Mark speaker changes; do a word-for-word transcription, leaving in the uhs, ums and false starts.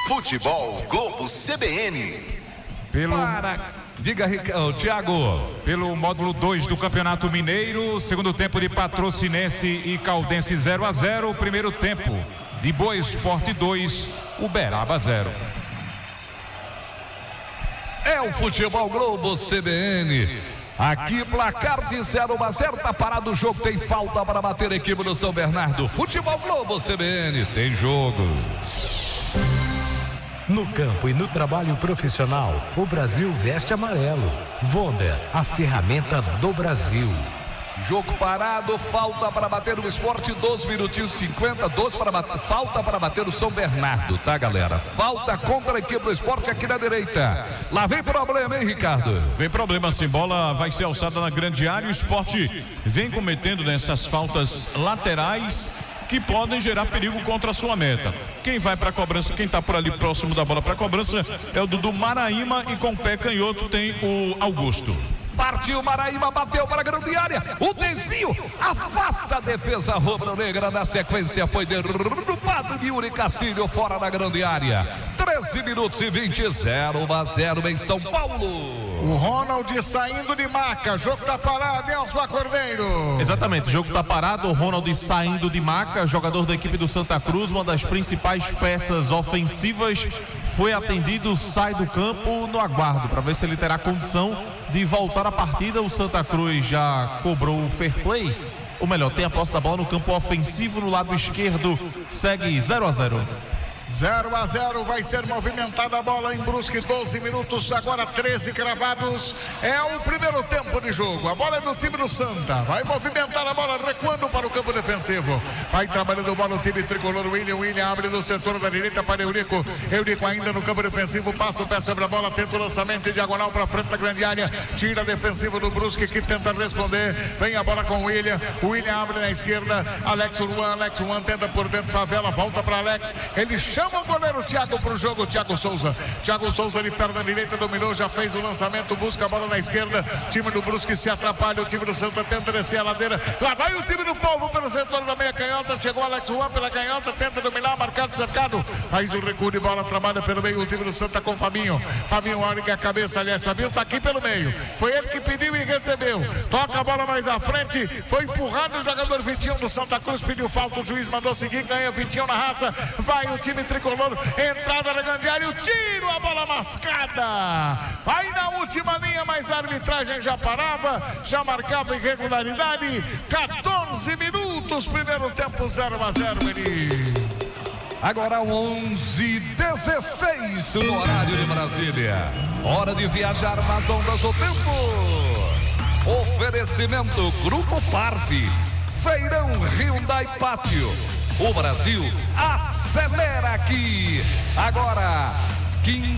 Speaker 1: Futebol Globo C B N.
Speaker 2: Pelo... Para... Diga, oh, Tiago, pelo módulo dois do Campeonato Mineiro, segundo tempo de Patrocinense e Caldense zero a zero, primeiro tempo de Boa Esporte dois, Uberaba zero.
Speaker 3: É o Futebol Globo C B N. Aqui placar de zero a zero, tá parado o jogo, tem falta para bater a equipe do São Bernardo. Futebol Globo C B N, tem jogo.
Speaker 4: No campo e no trabalho profissional, o Brasil veste amarelo. Vonda, a ferramenta do Brasil.
Speaker 3: Jogo parado, falta para bater o Esporte, doze minutinhos cinquenta, doze para bater, falta para bater o São Bernardo, tá, galera? Falta contra a equipe do Esporte aqui na direita. Lá vem problema, hein, Ricardo?
Speaker 5: Vem problema sim, bola vai ser alçada na grande área, o Esporte vem cometendo nessas faltas laterais que podem gerar perigo contra a sua meta. Quem vai para a cobrança, quem está por ali próximo da bola para a cobrança é o Dudu Maraíma, e com o pé canhoto tem o Augusto.
Speaker 3: Partiu Maraíma, bateu para a grande área, o desvio afasta a defesa rubro-negra. Na sequência foi derrubado Yuri Castilho fora da grande área. treze minutos e vinte, zero a zero em São Paulo.
Speaker 6: O Ronald saindo de maca, jogo tá parado, Elsma Cordeiro.
Speaker 7: Exatamente, o jogo tá parado, o Ronald saindo de maca, jogador da equipe do Santa Cruz, uma das principais peças ofensivas, foi atendido, sai do campo no aguardo para ver se ele terá condição de voltar à partida. O Santa Cruz já cobrou o fair play, ou melhor, tem a posse da bola no campo ofensivo no lado esquerdo, segue zero a zero.
Speaker 6: zero a zero, vai ser movimentada a bola em Brusque, doze minutos, agora treze cravados. É o primeiro tempo de jogo. A bola é do time do Santa. Vai movimentar a bola, recuando para o campo defensivo. Vai trabalhando a bola o time tricolor. William, William abre no setor da direita para Eurico. Eurico ainda no campo defensivo, passa o pé sobre a bola, tenta o lançamento em diagonal para frente da grande área. Tira a defensiva do Brusque, que tenta responder. Vem a bola com o William. O William abre na esquerda. Alex Juan, Alex Juan tenta por dentro, favela, volta para Alex. Ele chama o goleiro Thiago para o jogo, Thiago Souza. Thiago Souza de perna direita, dominou, já fez o lançamento, busca a bola na esquerda. Time do Brusque se atrapalha, o time do Santa tenta descer a ladeira. Lá vai o time do Povo pelo setor da meia canhota. Chegou Alex Juan pela canhota, tenta dominar, marcado, cercado. Faz o recuo de bola, trabalha pelo meio o time do Santa com Fabinho. Fabinho olha a cabeça, aliás, Fabinho tá aqui pelo meio. Foi ele que pediu e recebeu. Toca a bola mais à frente, foi empurrado o jogador Vitinho do Santa Cruz, pediu falta, o juiz mandou seguir, ganha Vitinho na raça. Vai o time tricolor. Entrada na grande área, o tiro, a bola mascada. Vai na última linha, mas a arbitragem já parava, já marcava irregularidade. quatorze minutos, primeiro tempo, zero a zero, menino.
Speaker 3: Agora onze e dezesseis no horário de Brasília. Hora de viajar nas ondas do tempo. Oferecimento Grupo Parve, Feirão Hyundai Pátio. O Brasil acelera aqui. Agora, quinze